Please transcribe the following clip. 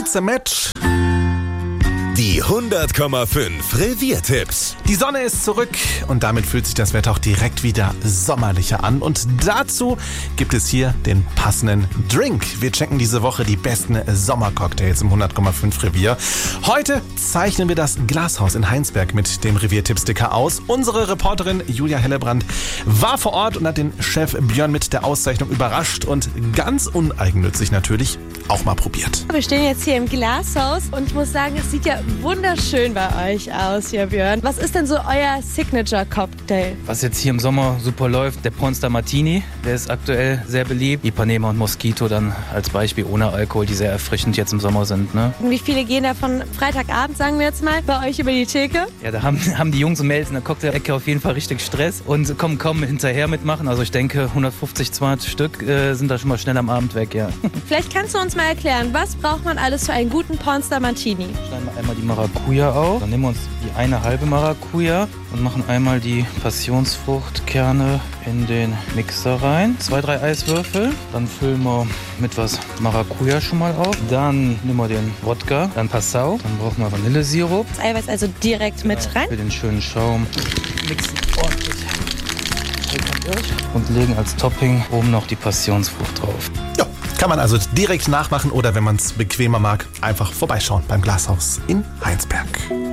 It's a Match. Die 100,5 Reviertipps. Die Sonne ist zurück und damit fühlt sich das Wetter auch direkt wieder sommerlicher an. Und dazu gibt es hier den passenden Drink. Wir checken diese Woche die besten Sommercocktails im 100,5 Revier. Heute zeichnen wir das Glashaus in Heinsberg mit dem Reviertipp-Sticker aus. Unsere Reporterin Julia Hellebrand war vor Ort und hat den Chef Björn mit der Auszeichnung überrascht und ganz uneigennützig natürlich auch mal probiert. Wir stehen jetzt hier im Glashaus und ich muss sagen, es sieht ja wunderschön bei euch aus hier, Björn. Was ist denn so euer Signature-Cocktail? Was jetzt hier im Sommer super läuft, der Pornstar Martini, der ist aktuell sehr beliebt. Ipanema und Mosquito dann als Beispiel ohne Alkohol, die sehr erfrischend jetzt im Sommer sind. Ne? Wie viele gehen da von Freitagabend, sagen wir jetzt mal, bei euch über die Theke? Ja, da haben die Jungs und Mädels in der Cocktail-Ecke auf jeden Fall richtig Stress und kommen kaum hinterher mitmachen. Also ich denke, 150, 200 Stück sind da schon mal schnell am Abend weg, ja. Vielleicht kannst du uns mal erklären, was braucht man alles für einen guten Pornstar Martini? Schneiden wir einmal die Maracuja auf. Dann nehmen wir uns die eine halbe Maracuja und machen einmal die Passionsfruchtkerne in den Mixer rein. 2, 3 Eiswürfel. Dann füllen wir mit was Maracuja schon mal auf. Dann nehmen wir den Wodka, dann Passau. Dann brauchen wir Vanillesirup. Das Eiweiß also direkt mit rein. Für den schönen Schaum. Mixen ordentlich. Und legen als Topping oben noch die Passionsfrucht drauf. Ja, kann man also direkt nachmachen oder wenn man es bequemer mag, einfach vorbeischauen beim Glashaus in Heinsberg.